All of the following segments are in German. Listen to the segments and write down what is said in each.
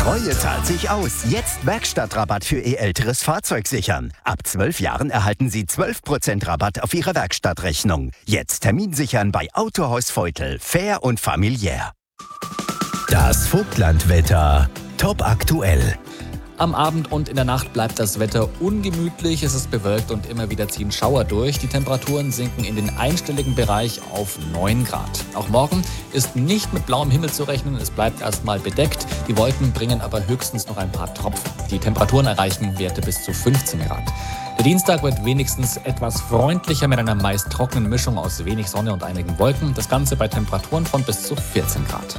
Treue zahlt sich aus. Jetzt Werkstattrabatt für Ihr älteres Fahrzeug sichern. Ab 12 Jahren erhalten Sie 12% Rabatt auf Ihre Werkstattrechnung. Jetzt Termin sichern bei Autohaus Feutel. Fair und familiär. Das Vogtlandwetter. Top aktuell. Am Abend und in der Nacht bleibt das Wetter ungemütlich, es ist bewölkt und immer wieder ziehen Schauer durch. Die Temperaturen sinken in den einstelligen Bereich auf 9 Grad. Auch morgen ist nicht mit blauem Himmel zu rechnen, es bleibt erstmal bedeckt. Die Wolken bringen aber höchstens noch ein paar Tropfen. Die Temperaturen erreichen Werte bis zu 15 Grad. Der Dienstag wird wenigstens etwas freundlicher mit einer meist trockenen Mischung aus wenig Sonne und einigen Wolken. Das Ganze bei Temperaturen von bis zu 14 Grad.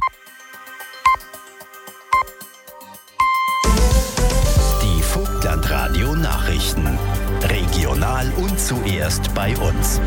Radio Nachrichten. Regional und zuerst bei uns.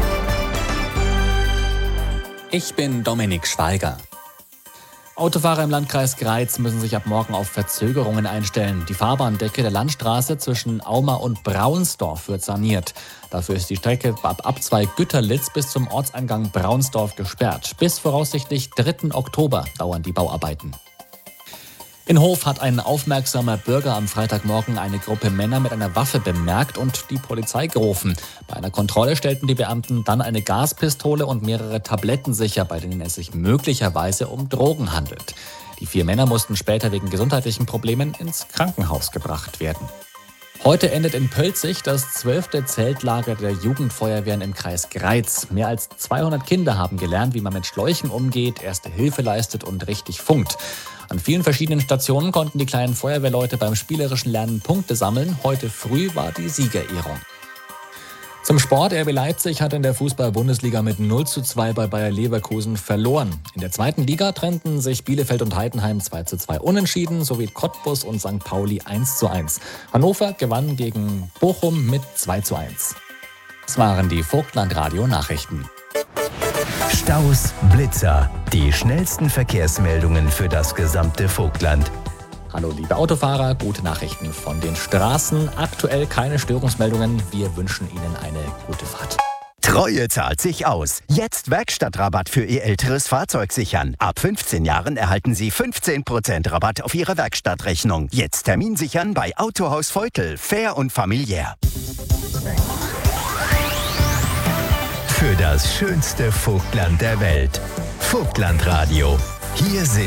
Ich bin Dominik Schweiger. Autofahrer im Landkreis Greiz müssen sich ab morgen auf Verzögerungen einstellen. Die Fahrbahndecke der Landstraße zwischen Auma und Braunsdorf wird saniert. Dafür ist die Strecke ab Abzweig Güterlitz bis zum Ortseingang Braunsdorf gesperrt. Bis voraussichtlich 3. Oktober dauern die Bauarbeiten. In Hof hat ein aufmerksamer Bürger am Freitagmorgen eine Gruppe Männer mit einer Waffe bemerkt und die Polizei gerufen. Bei einer Kontrolle stellten die Beamten dann eine Gaspistole und mehrere Tabletten sicher, bei denen es sich möglicherweise um Drogen handelt. Die 4 Männer mussten später wegen gesundheitlichen Problemen ins Krankenhaus gebracht werden. Heute endet in Pölzig das 12. Zeltlager der Jugendfeuerwehren im Kreis Greiz. Mehr als 200 Kinder haben gelernt, wie man mit Schläuchen umgeht, erste Hilfe leistet und richtig funkt. An vielen verschiedenen Stationen konnten die kleinen Feuerwehrleute beim spielerischen Lernen Punkte sammeln. Heute früh war die Siegerehrung. Zum Sport: RB Leipzig hat in der Fußball-Bundesliga mit 0:2 bei Bayer Leverkusen verloren. In der 2. Liga trennten sich Bielefeld und Heidenheim 2:2 unentschieden, sowie Cottbus und St. Pauli 1:1. Hannover gewann gegen Bochum mit 2:1. Das waren die Vogtland-Radio-Nachrichten. Staus, Blitzer, die schnellsten Verkehrsmeldungen für das gesamte Vogtland. Hallo liebe Autofahrer, gute Nachrichten von den Straßen. Aktuell keine Störungsmeldungen. Wir wünschen Ihnen eine gute Fahrt. Treue zahlt sich aus. Jetzt Werkstattrabatt für Ihr älteres Fahrzeug sichern. Ab 15 Jahren erhalten Sie 15% Rabatt auf Ihre Werkstattrechnung. Jetzt Termin sichern bei Autohaus Feutel. Fair und familiär. Für das schönste Vogtland der Welt. Vogtlandradio. Hier sind